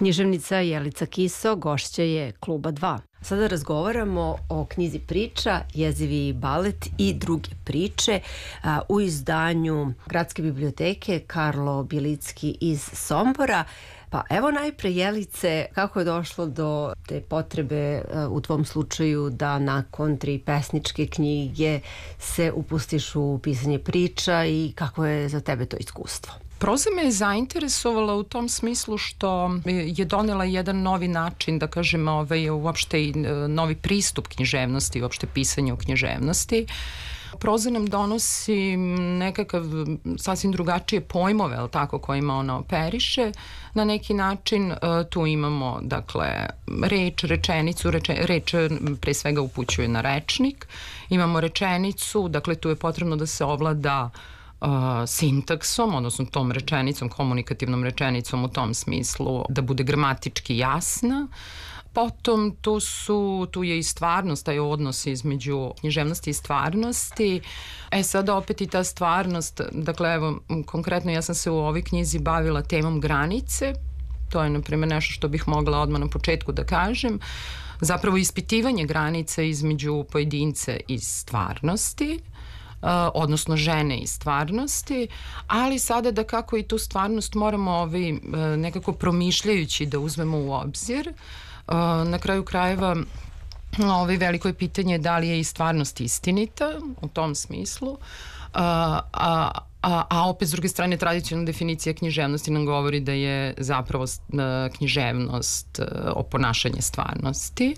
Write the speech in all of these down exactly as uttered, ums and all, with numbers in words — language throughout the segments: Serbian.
Književnica Jelica Kiso gošća je Kluba dva. Sada razgovaramo o knjizi priča Jezivi balet i druge priče a, u izdanju Gradske biblioteke Karlo Bielicki iz Sombora. Pa evo najpre, Jelice, kako je došlo do te potrebe a, u tvom slučaju da nakon tri pesničke knjige se upustiš u pisanje priča i kako je za tebe to iskustvo? Proza me je zainteresovala u tom smislu što je donela jedan novi način, da kažem, ovaj, uopšte i novi pristup književnosti, uopšte pisanju književnosti. Proza nam donosi nekakav sasvim drugačije pojmove, ali tako, kojima ona operiše. Na neki način tu imamo, dakle, reč, rečenicu, reče, reč pre svega upućuje na rečnik. Imamo rečenicu, dakle, tu je potrebno da se ovlada Uh, sintaksom, odnosno tom rečenicom, komunikativnom rečenicom u tom smislu, da bude gramatički jasna. Potom tu, su, tu je i stvarnost, taj odnos između književnosti i stvarnosti. E sada opet i ta stvarnost, dakle evo, konkretno ja sam se u ovoj knjizi bavila temom granice. To je, na primjer, nešto što bih mogla odmah na početku da kažem. Zapravo ispitivanje granice između pojedince i stvarnosti, Uh, odnosno žene i stvarnosti, ali sada da kako i tu stvarnost moramo ovi, uh, nekako promišljajući da uzmemo u obzir. Uh, na kraju krajeva ovaj veliko je pitanje da li je i stvarnost istinita u tom smislu, uh, a, a, a opet s druge strane tradicionalna definicija književnosti nam govori da je zapravo uh, književnost uh, oponašanje stvarnosti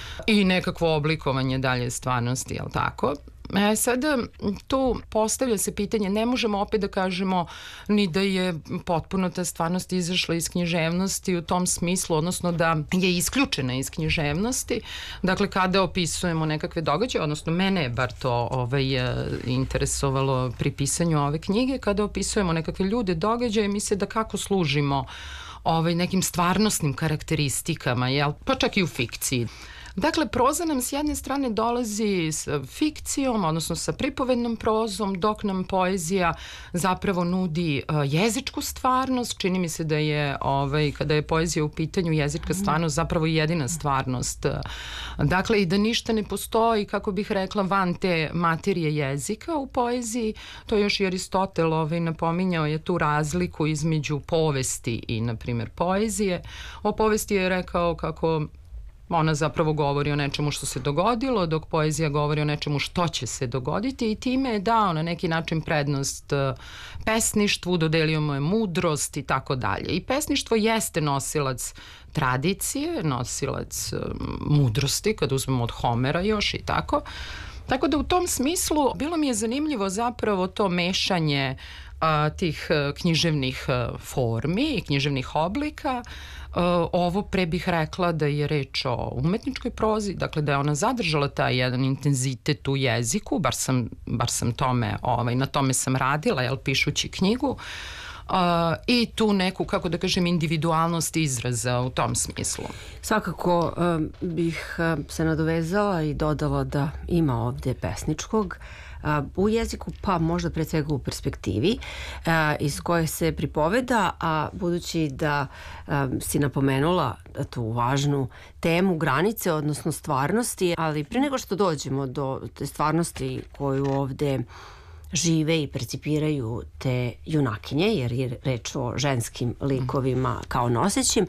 i nekakvo oblikovanje dalje stvarnosti, jel tako? E, sada tu postavlja se pitanje, ne možemo opet da kažemo ni da je potpuno ta stvarnost izašla iz književnosti u tom smislu, odnosno da je isključena iz književnosti. Dakle, kada opisujemo nekakve događaje, odnosno mene je bar to ovaj, interesovalo pri pisanju ove knjige, kada opisujemo nekakve ljude, događaje, mi se da kako služimo ovaj, nekim stvarnostnim karakteristikama, jel? Pa čak i u fikciji. Dakle, proza nam s jedne strane dolazi s fikcijom, odnosno sa pripovednom prozom, dok nam poezija zapravo nudi uh, jezičku stvarnost. Čini mi se da je, ovaj, kada je poezija u pitanju, jezička stvarnost zapravo jedina stvarnost. Dakle, i da ništa ne postoji, kako bih rekla, van te materije jezika u poeziji. To je još i Aristotel ovaj, napominjao je tu razliku između povesti i, na primjer, poezije. O povesti je rekao kako ona zapravo govori o nečemu što se dogodilo, dok poezija govori o nečemu što će se dogoditi i time je dao na neki način prednost pesništvu, dodelio mu je mudrost i tako dalje. I pesništvo jeste nosilac tradicije, nosilac mudrosti, kad uzmemo od Homera još i tako. Tako da u tom smislu bilo mi je zanimljivo zapravo to mešanje a, tih književnih formi i književnih oblika. Uh, ovo pre bih rekla da je reč o umetničkoj prozi, dakle da je ona zadržala taj jedan intenzitet u jeziku, bar sam, bar sam tome, ovaj, na tome sam radila, jel, pišući knjigu, uh, i tu neku, kako da kažem, individualnost izraza u tom smislu. Svakako um, bih um, se nadovezala i dodala da ima ovde pesničkog u jeziku, pa možda pre svega u perspektivi iz koje se pripoveda, a budući da si napomenula tu važnu temu granice, odnosno stvarnosti, ali pre nego što dođemo do te stvarnosti koju ovde žive i percipiraju te junakinje, jer je reč o ženskim likovima kao nosećim,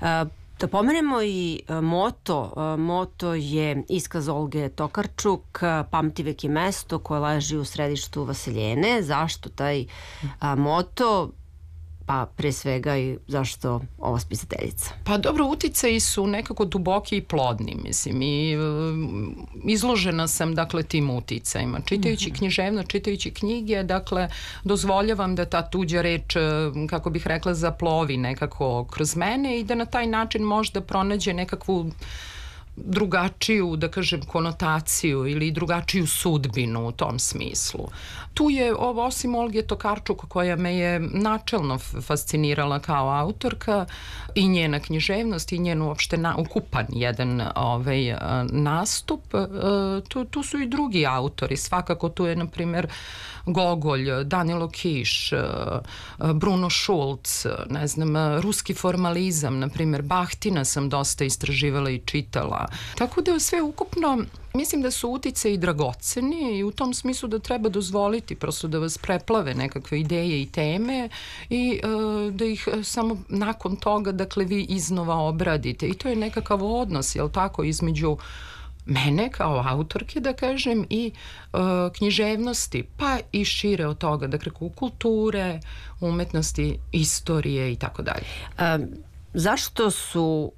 da pomenemo i moto. Moto je iskaz Olge Tokarčuk, Pamtivek je mesto koje leži u središtu Vaseljene. Zašto taj a, moto? Pa pre svega i zašto ova spisateljica? Pa dobro, uticaji su nekako duboki i plodni, mislim, i um, izložena sam, dakle, tim uticajima. Čitajući mm-hmm. književno, čitajući knjige, dakle, dozvoljavam da ta tuđa reč, kako bih rekla, zaplovi nekako kroz mene i da na taj način možda pronađe nekakvu drugačiju, da kažem, konotaciju ili drugačiju sudbinu u tom smislu. Tu je, osim Olge Tokarčuk, koja me je načelno fascinirala kao autorka, i njena književnost i njen uopšte na, ukupan jedan ovaj, nastup, tu, tu su i drugi autori. Svakako tu je, na primjer, Gogolj, Danilo Kiš, Bruno Šulc, ne znam, ruski formalizam, na primjer, Bahtina sam dosta istraživala i čitala. Tako da sve ukupno, mislim da su utice i dragoceni i u tom smislu da treba dozvoliti prosto da vas preplave nekakve ideje i teme i uh, da ih samo nakon toga, dakle, vi iznova obradite. I to je nekakav odnos, jel tako, između mene kao autorke, da kažem, i uh, književnosti, pa i šire od toga, dakle, kulture, umetnosti, istorije i tako dalje. Zašto su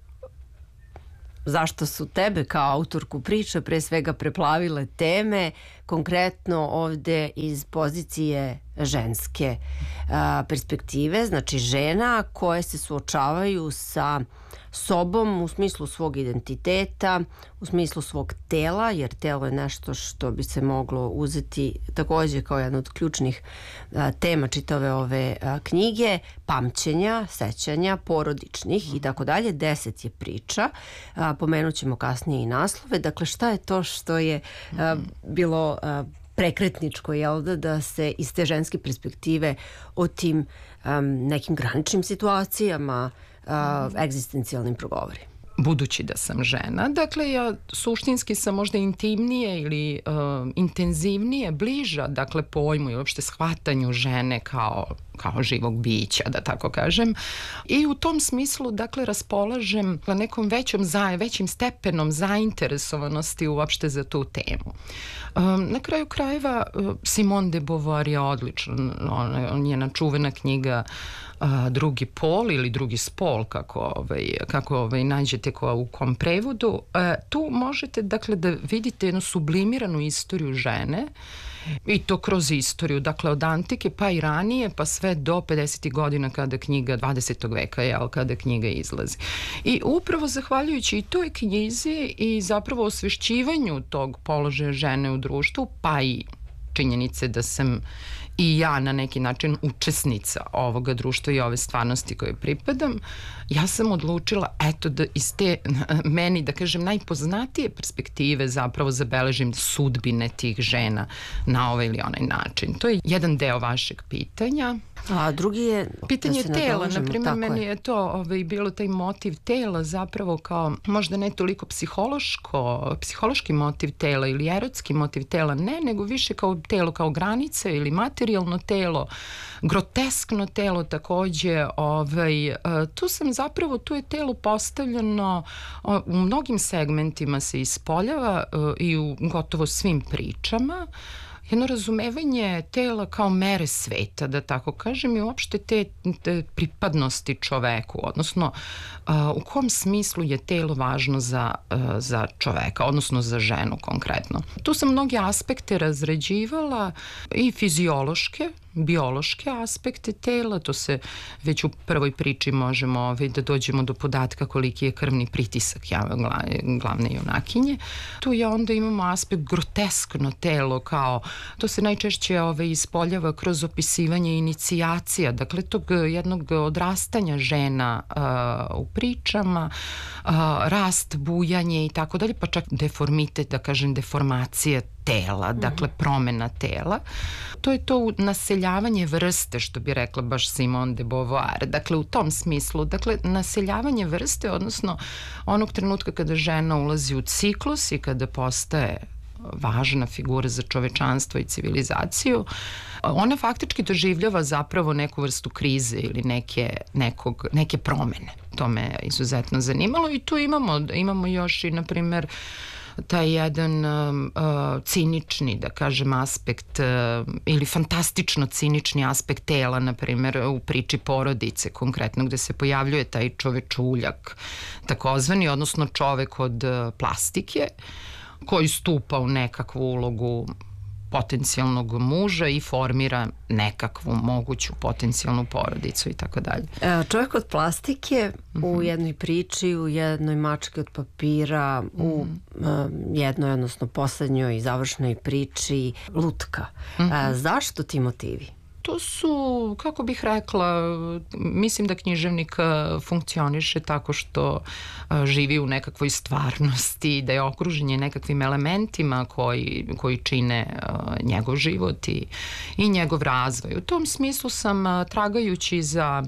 Zašto su tebe kao autorku priče pre svega preplavile teme, konkretno ovde iz pozicije ženske a, perspektive, znači žena koje se suočavaju sa sobom u smislu svog identiteta, u smislu svog tela, jer telo je nešto što bi se moglo uzeti takođe kao jedna od ključnih a, tema čitave ove a, knjige, pamćenja, sećanja, porodičnih i tako dalje. Deset je priča, a, pomenut ćemo kasnije i naslove. Dakle, šta je to što je a, bilo a, prekretničko, jel da, da se iz te ženske perspektive o tim um, nekim graničnim situacijama uh, egzistencijalnim progovori? Budući da sam žena, dakle ja suštinski sam možda intimnije ili uh, intenzivnije, bliža, dakle, pojmu i uopšte shvatanju žene kao, kao živog bića, da tako kažem. I u tom smislu, dakle, raspolažem na nekom većom, za, većim stepenom zainteresovanosti uopšte za tu temu. Um, na kraju krajeva, uh, Simone de Beauvoir je odličan, on, on je načuvena knjiga A, drugi pol ili drugi spol, kako, ovaj, kako ovaj, nađete ko, u kom prevodu. E, tu možete, dakle, da vidite jednu sublimiranu istoriju žene i to kroz istoriju, dakle, od antike pa i ranije, pa sve do pedesetih godina kada knjiga dvadesetog veka, jel, kada knjiga izlazi. I upravo zahvaljujući i toj knjizi i zapravo osvešćivanju tog položaja žene u društvu, pa i činjenice da sam i ja na neki način učesnica ovoga društva i ove stvarnosti koje pripadam, ja sam odlučila, eto, da iz te meni, da kažem, najpoznatije perspektive zapravo zabeležim sudbine tih žena na ovaj ili onaj način. To je jedan deo vašeg pitanja. A drugi je pitanje da tela, na primjer, meni je, je to ovaj, bilo taj motiv tela zapravo kao možda ne toliko psihološko, psihološki motiv tela ili erotski motiv tela, ne, nego više kao telo kao granice ili materijalno telo, groteskno telo takođe. Ovaj, tu sam zapravo, tu je telo postavljeno, u mnogim segmentima se ispoljava i u gotovo svim pričama. Jedno razumevanje tela kao mere sveta, da tako kažem, i uopšte te, te pripadnosti čoveku, odnosno uh, u kom smislu je telo važno za, uh, za čoveka, odnosno za ženu konkretno. Tu sam mnoge aspekte razređivala i fiziološke, biološke aspekte tela, to se već u prvoj priči možemo ovaj, da dođemo do podatka koliki je krvni pritisak glavne junakinje. Tu je onda imamo aspekt groteskno telo, kao to se najčešće ovaj, ispoljava kroz opisivanje inicijacija, dakle tog jednog odrastanja žena uh, u pričama, uh, rast, bujanje i tako dalje, pa čak deformitet, da kažem, deformacija tela, dakle promena tela. To je to naseljavanje vrste, što bi rekla baš Simone de Beauvoir. Dakle, u tom smislu, dakle, naseljavanje vrste, odnosno onog trenutka kada žena ulazi u ciklus i kada postaje važna figura za čovečanstvo i civilizaciju, ona faktički doživljava zapravo neku vrstu krize ili neke, nekog, neke promene. To me izuzetno zanimalo i tu imamo, imamo još i, na primer, taj jedan uh, cinični, da kažem, aspekt uh, ili fantastično cinični aspekt tela, na primjer, u priči Porodice, konkretno, gde se pojavljuje taj čovečuljak, takozvani, odnosno čovek od uh, plastike, koji stupa u nekakvu ulogu potencijalnog muža i formira nekakvu moguću potencijalnu porodicu i tako dalje. Čovjek od plastike mm-hmm. u jednoj priči, u jednoj mački od papira, mm-hmm. u um, jednoj, odnosno poslednjoj završnoj priči lutka. Mm-hmm. A, zašto ti motivi? To su, kako bih rekla, mislim da književnik funkcioniše tako što živi u nekakvoj stvarnosti, da je okružen je nekakvim elementima koji, koji čine njegov život i, i njegov razvoj. U tom smislu sam, tragajući za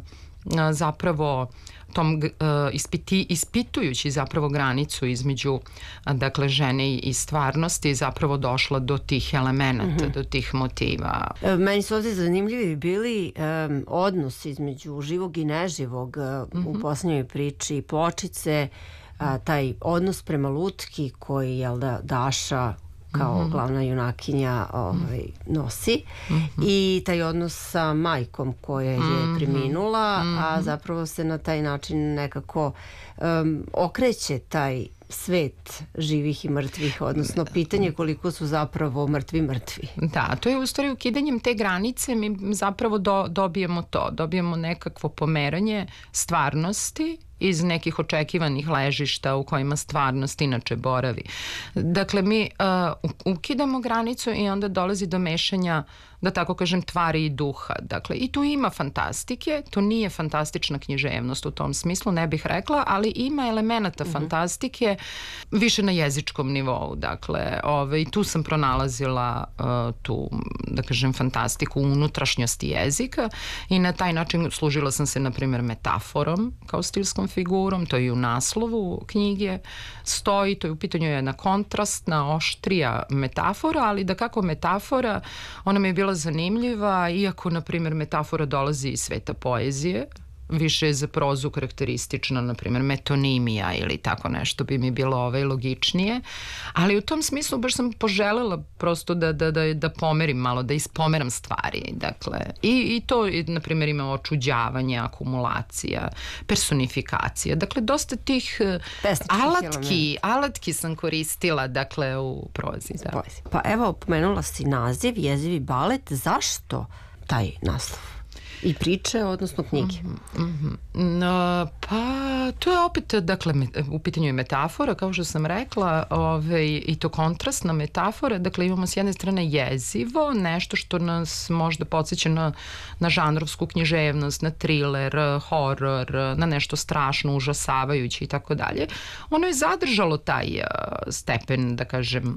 zapravo tom uh, ispiti, ispitujući zapravo granicu između dakle žene i stvarnosti zapravo došla do tih elemenata, mm-hmm. do tih motiva. Meni su ovdje zanimljivi bili um, odnos između živog i neživog uh, mm-hmm. u posljednjoj priči Pločice, a, taj odnos prema lutki koji je da Daša kao mm-hmm. glavna junakinja ovaj, nosi mm-hmm. i taj odnos sa majkom koja je mm-hmm. preminula, mm-hmm. a zapravo se na taj način nekako um, okreće taj svet živih i mrtvih, odnosno pitanje koliko su zapravo mrtvi mrtvi. Da, to je u stvari ukidanjem te granice mi zapravo do, dobijemo to, dobijemo nekakvo pomeranje stvarnosti iz nekih očekivanih ležišta u kojima stvarnost inače boravi. Dakle, mi uh, ukidamo granicu i onda dolazi do mešanja, da tako kažem, tvari i duha. Dakle, i tu ima fantastike, to nije fantastična književnost u tom smislu, ne bih rekla, ali ima elemenata mm-hmm. fantastike više na jezičkom nivou. Dakle, ovaj, tu sam pronalazila uh, tu, da kažem, fantastiku u unutrašnjosti jezika i na taj način služila sam se, na primjer, metaforom kao stilskom figurom, to je i u naslovu knjige stoji, to je u pitanju jedna kontrastna, oštrija metafora, ali da kako metafora, ona mi je bila zanimljiva, iako, na primjer, metafora dolazi iz sveta poezije, više je za prozu karakteristična, na primjer, metonimija ili tako nešto bi mi bilo ovaj logičnije, ali u tom smislu baš sam poželela prosto da, da, da, da pomerim malo, da ispomeram stvari, dakle, i, i to, na primjer, ima očuđavanje, akumulacija, personifikacija, dakle, dosta tih Pesničkih alatki, alatki sam koristila, dakle, u prozi. Da. Pa evo, pomenula si naziv, jezivi balet, zašto taj naslov? I priče, odnosno knjige. Mm-hmm. No, pa to je opet, dakle, u pitanju je metafora, kao što sam rekla, ovaj, i to kontrastna metafora. Dakle, imamo s jedne strane jezivo, nešto što nas možda podsjeća na, na žanrovsku književnost, na thriller, horor, na nešto strašno, užasavajuće i tako dalje. Ono je zadržalo taj uh, stepen, da kažem,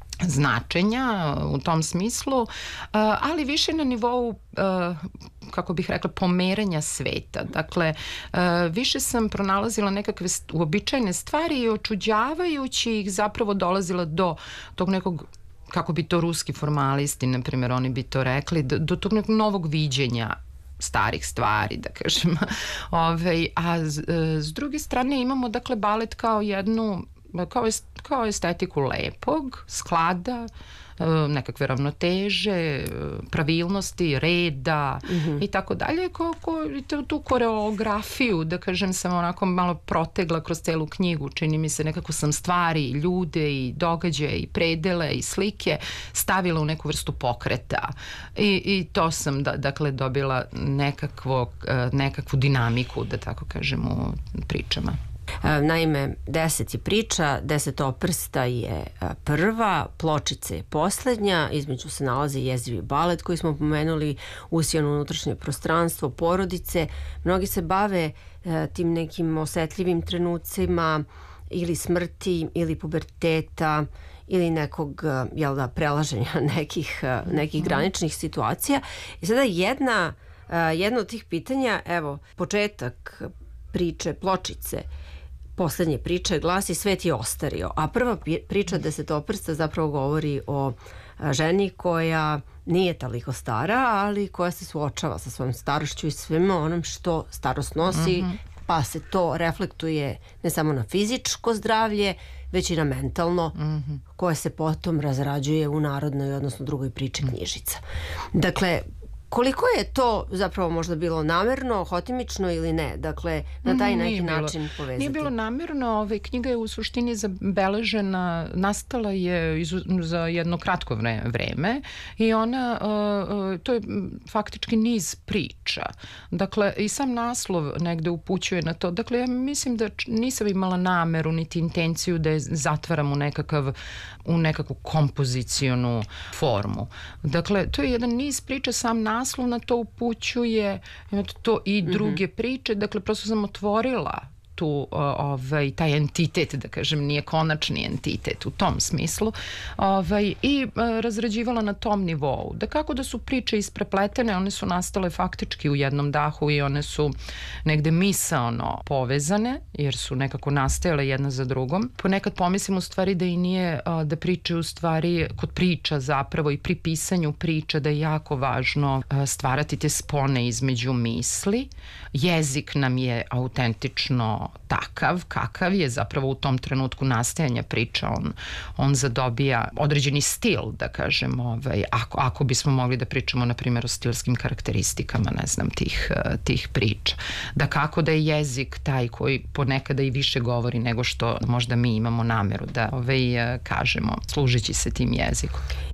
značenja u tom smislu, ali više na nivou, kako bih rekla, pomeranja sveta. Dakle, više sam pronalazila nekakve uobičajene stvari i očuđavajući ih zapravo dolazila do tog nekog, kako bi to ruski formalisti, na primjer, oni bi to rekli, do, do tog nekog novog viđenja starih stvari, da kažem. Ove, a s, s druge strane imamo, dakle, balet kao jednu Kao, kao estetiku lepog, sklada, nekakve ravnoteže, pravilnosti, reda mm-hmm. i tako dalje. Ko, ko, tu koreografiju, da kažem, sam onako malo protegla kroz celu knjigu. Čini mi se, nekako sam stvari, ljude i događaje i predele i slike stavila u neku vrstu pokreta. I, i to sam, da, dakle, dobila nekakvo, nekakvu dinamiku, da tako kažem, u pričama. Naime, deset je priča, Desetoprsta je prva, Pločice je poslednja, između se nalazi jezivi balet koji smo pomenuli, usijano unutrašnje prostranstvo, porodice. Mnogi se bave tim nekim osetljivim trenucima ili smrti ili puberteta ili nekog, jel da, prelaženja nekih, nekih graničnih situacija. I sada jedna, jedna od tih pitanja, evo, početak priče Pločice, poslednje priče glasi Svet je ostario, a prva priča Desetoprsta zapravo govori o ženi koja nije toliko stara, ali koja se suočava sa svojom starošću i svima onom što starost nosi, mm-hmm. pa se to reflektuje ne samo na fizičko zdravlje, već i na mentalno, mm-hmm. koje se potom razrađuje u narodnoj, odnosno drugoj priči knjižica. Dakle, Koliko je to zapravo možda bilo namerno, hotimično ili ne? Dakle, na taj neki Nije način bilo, povezati. Nije bilo namerno, ovaj, knjiga je u suštini zabeležena, nastala je izu, za jedno kratko vreme i ona, uh, to je faktički niz priča. Dakle, i sam naslov negde upućuje na to. Dakle, ja mislim da nisam imala nameru niti intenciju da je zatvaram u nekakav, u nekakvu kompozicionu formu. Dakle, to je jedan niz priča, sam naslov na to upućuje, to i druge mm-hmm. priče, dakle, prosto sam otvorila tu, ovaj, taj entitet, da kažem, nije konačni entitet u tom smislu, ovaj, i razrađivala na tom nivou. Da kako da su priče isprepletene, one su nastale faktički u jednom dahu i one su negde misaono povezane, jer su nekako nastajale jedna za drugom. Ponekad pomislim u stvari da i nije, da priče u stvari, kod priča zapravo i pri pisanju priča, da je jako važno stvarati te spone između misli. Jezik nam je autentično takav, kakav je zapravo u tom trenutku nastajanja priča, on, on zadobija određeni stil, da kažem, ovaj, ako, ako bismo mogli da pričamo, na primjer, o stilskim karakteristikama, ne znam, tih, tih priča. Da kako da je jezik taj koji ponekada i više govori nego što možda mi imamo nameru da ovaj, kažemo, služeći se tim jezikom.